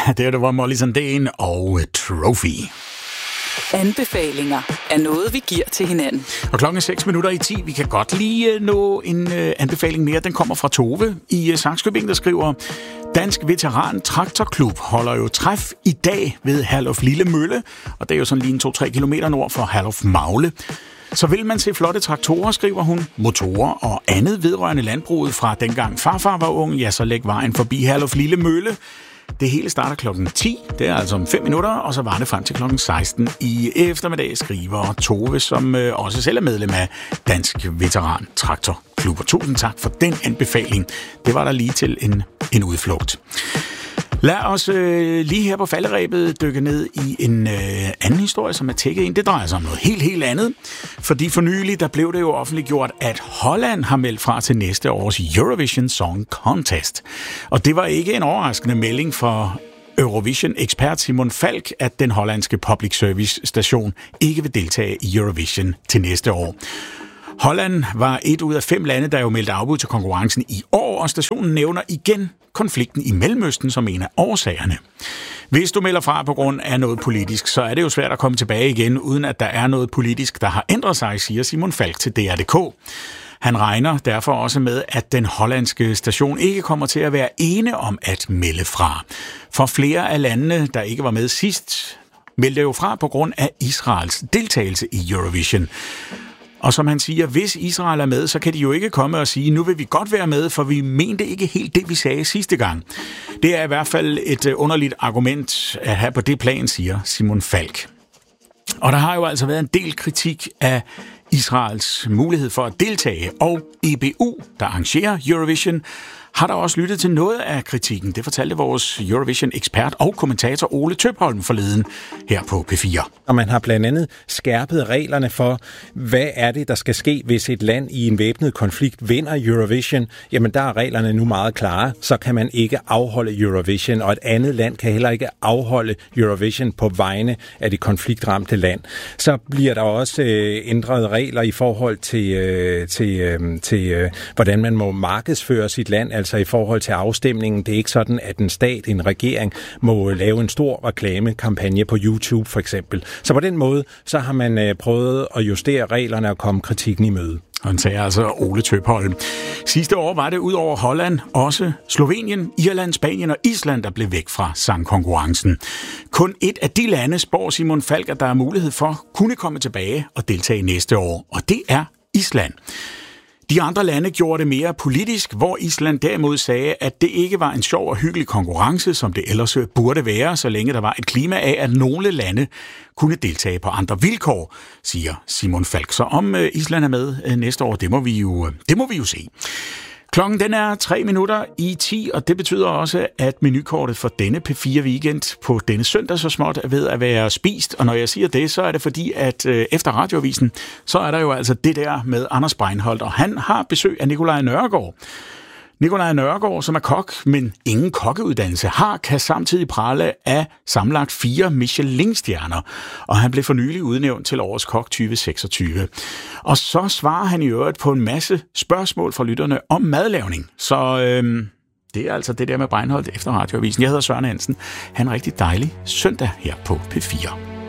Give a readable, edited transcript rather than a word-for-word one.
Det var Molly Sandén og Trophy. Anbefalinger er noget, vi giver til hinanden. Og klokken er 6:10. Vi kan godt lige nå en anbefaling mere. Den kommer fra Tove i Sakskøbing, der skriver: Dansk Veteran Traktorklub holder jo træf i dag ved Herluf Lille Mølle, og det er jo sådan lige 2-3 kilometer nord for Herluf Magle. Så vil man se flotte traktorer, skriver hun, motorer og andet vedrørende landbruget fra dengang farfar var ung, ja, så læg vejen forbi Herluf Lille Mølle. Det hele starter klokken 10, det er altså om 5 minutter, og så var det frem til klokken 16 i eftermiddag, skriver Tove, som også selv er medlem af Dansk Veteran Traktorklub. Og tusind tak for den anbefaling. Det var der lige til en udflugt. Lad os lige her på falderebet dykke ned i en anden historie, som er tækket ind. Det drejer sig om noget helt andet. Fordi for nylig, der blev det jo offentliggjort, at Holland har meldt fra til næste års Eurovision Song Contest. Og det var ikke en overraskende melding for Eurovision-ekspert Simon Falk, at den hollandske public service station ikke vil deltage i Eurovision til næste år. Holland var 1 ud af 5 lande, der jo meldte afbud til konkurrencen i år, og stationen nævner igen konflikten i Mellemøsten som en af årsagerne. Hvis du melder fra på grund af noget politisk, så er det jo svært at komme tilbage igen, uden at der er noget politisk, der har ændret sig, siger Simon Falk til DR.dk. Han regner derfor også med, at den hollandske station ikke kommer til at være ene om at melde fra. For flere af landene, der ikke var med sidst, meldte jo fra på grund af Israels deltagelse i Eurovision. Og som han siger, hvis Israel er med, så kan de jo ikke komme og sige, nu vil vi godt være med, for vi mente ikke helt det, vi sagde sidste gang. Det er i hvert fald et underligt argument at have på det plan, siger Simon Falk. Og der har jo altså været en del kritik af Israels mulighed for at deltage, og EBU, der arrangerer Eurovision, har der også lyttet til noget af kritikken. Det fortalte vores Eurovision-ekspert og kommentator Ole Tøpholm forleden her på P4. Og man har blandt andet skærpet reglerne for, hvad er det, der skal ske, hvis et land i en væbnet konflikt vinder Eurovision. Jamen, der er reglerne nu meget klare. Så kan man ikke afholde Eurovision, og et andet land kan heller ikke afholde Eurovision på vegne af det konfliktramte land. Så bliver der også ændrede regler i forhold til hvordan man må markedsføre sit land, altså i forhold til afstemningen. Det er ikke sådan, at en stat, en regering, må lave en stor reklamekampagne på YouTube for eksempel. Så på den måde, så har man prøvet at justere reglerne og komme kritikken i møde. Han sagde altså Ole Tøpholm. Sidste år var det ud over Holland også Slovenien, Irland, Spanien og Island, der blev væk fra sangkonkurrencen. Kun et af de lande spår Simon Falk, at der er mulighed for kunne komme tilbage og deltage næste år, og det er Island. De andre lande gjorde det mere politisk, hvor Island derimod sagde, at det ikke var en sjov og hyggelig konkurrence, som det ellers burde være, så længe der var et klima af, at nogle lande kunne deltage på andre vilkår, siger Simon Falk. Så om Island er med næste år, det må vi jo se. Klokken den er 3:10, og det betyder også, at menukortet for denne P4 Weekend på denne søndag så småt er ved at være spist. Og når jeg siger det, så er det fordi, at efter radioavisen, så er der jo altså det der med Anders Breinholt, og han har besøg af Nikolaj Nørgaard. Nikolaj Nørgaard, som er kok, men ingen kokkeuddannelse kan samtidig prale af sammenlagt 4 Michelin-stjerner, og han blev for nylig udnævnt til årets kok 2026. Og så svarer han i øvrigt på en masse spørgsmål fra lytterne om madlavning. Så det er altså det der med Breinholt efter radioavisen. Jeg hedder Søren Hansen. Han er rigtig dejlig søndag her på P4.